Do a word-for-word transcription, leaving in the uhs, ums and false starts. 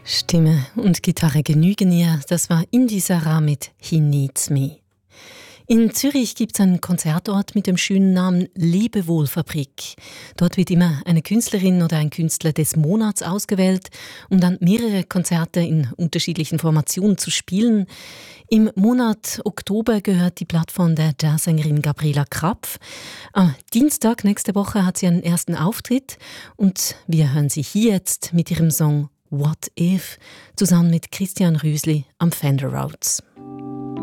Stimme und Gitarre genügen ihr. Das war Indy Sarah mit He Needs Me. In Zürich gibt es einen Konzertort mit dem schönen Namen Lebewohlfabrik. Dort wird immer eine Künstlerin oder ein Künstler des Monats ausgewählt, um dann mehrere Konzerte in unterschiedlichen Formationen zu spielen. Im Monat Oktober gehört die Plattform der Jazzsängerin Gabriela Krapf. Am Dienstag nächste Woche hat sie einen ersten Auftritt und wir hören sie hier jetzt mit ihrem Song What If zusammen mit Christian Rüsli am Fender Rhodes.